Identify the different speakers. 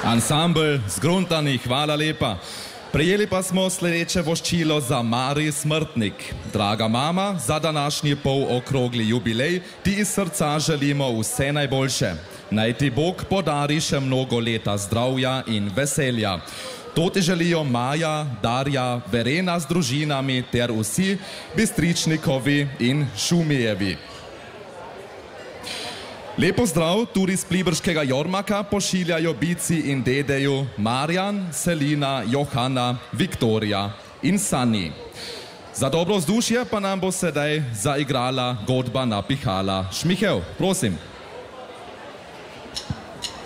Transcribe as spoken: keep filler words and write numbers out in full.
Speaker 1: Ansambl Zgruntani, hvala lepa. Prejeli pa smo sledeče voščilo za Mari Smrtnik. Draga mama, za današnji pol okrogli jubilej ti iz srca želimo vse najboljše. Naj ti Bog podari še mnogo leta zdravja in veselja. To ti želijo Maja, Darja, Verena z družinami ter vsi Bistričnikovi in Šumijevi. Lepo zdrav tudi iz Pliberškega Jormaka pošiljajo bici in dedeju Marjan, Selina, Johana, Viktorija in Sani. Za dobro vzdušje pa nam bo sedaj zaigrala godba Napihala Šmihev. Prosim.